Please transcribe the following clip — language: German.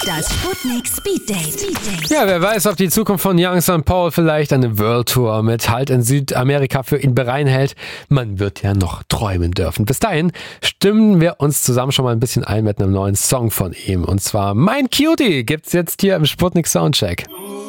Das Sputnik Speed Date. Ja, wer weiß, ob die Zukunft von Young St. Paul vielleicht eine World Tour mit Halt in Südamerika für ihn bereithält. Man wird ja noch träumen dürfen. Bis dahin stimmen wir uns zusammen schon mal ein bisschen ein mit einem neuen Song von ihm. Und zwar Mein Cutie gibt's jetzt hier im Sputnik Soundcheck.